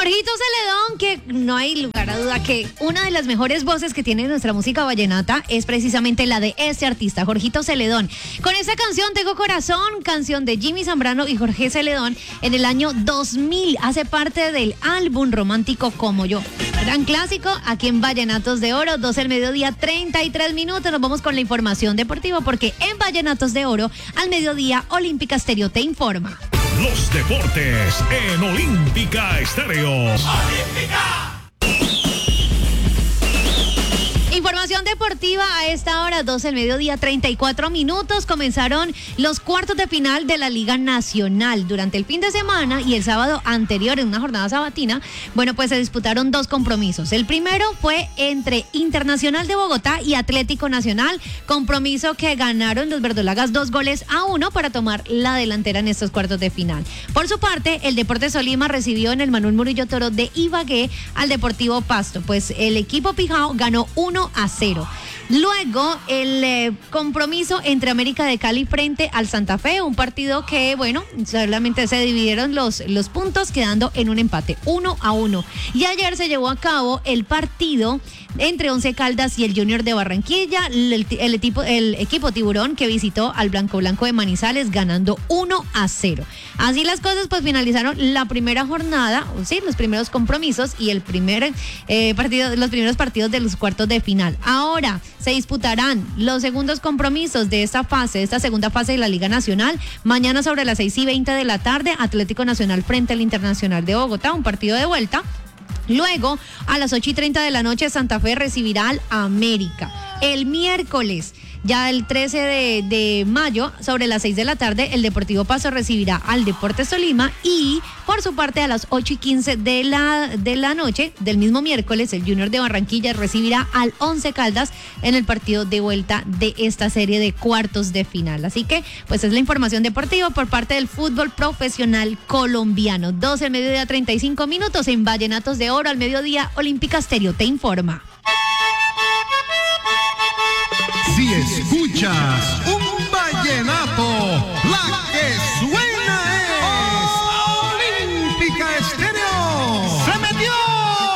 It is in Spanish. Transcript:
Jorgito Celedón, que no hay lugar a duda que una de las mejores voces que tiene nuestra música vallenata es precisamente la de este artista, Jorgito Celedón. Con esta canción, Tengo Corazón, canción de Jimmy Zambrano y Jorge Celedón, en el año 2000, hace parte del álbum romántico Como Yo. Gran clásico aquí en Vallenatos de Oro, 12 del mediodía, 33 minutos. Nos vamos con la información deportiva porque en Vallenatos de Oro, al mediodía, Olímpica Estéreo te informa. Los deportes en Olímpica Estéreo. ¡Olímpica! Información deportiva a esta hora, 12 del mediodía, 34 minutos. Comenzaron los cuartos de final de la Liga Nacional. Durante el fin de semana y el sábado anterior, en una jornada sabatina, bueno, pues se disputaron dos compromisos. El primero fue entre Internacional de Bogotá y Atlético Nacional, compromiso que ganaron los verdolagas 2-1 para tomar la delantera en estos cuartos de final. Por su parte, el Deportes Tolima recibió en el Manuel Murillo Toro de Ibagué al Deportivo Pasto, pues el equipo Pijao ganó 1-0. Luego, el compromiso entre América de Cali frente al Santa Fe, un partido que, bueno, solamente se dividieron los puntos, quedando en un empate 1-1. Y ayer se llevó a cabo el partido entre Once Caldas y el Junior de Barranquilla, el equipo tiburón que visitó al Blanco de Manizales ganando 1-0. Así las cosas, pues finalizaron la primera jornada, sí, los primeros compromisos y los primeros partidos de los cuartos de final. Ahora se disputarán los segundos compromisos de esta segunda fase de la Liga Nacional. Mañana sobre las 6:20 de la tarde, Atlético Nacional frente al Internacional de Bogotá, un partido de vuelta. Luego, a las 8:30 de la noche, Santa Fe recibirá al América. El miércoles, ya el 13 de mayo, sobre las 6 de la tarde, el Deportivo Pasto recibirá al Deportes Tolima y, por su parte, a las 8:15 de la noche del mismo miércoles, el Junior de Barranquilla recibirá al Once Caldas en el partido de vuelta de esta serie de cuartos de final. Así que, pues es la información deportiva por parte del fútbol profesional colombiano. 12 del mediodía, 35 minutos en Vallenatos de Oro, al mediodía, Olímpica Estéreo te informa. Si escuchas un vallenato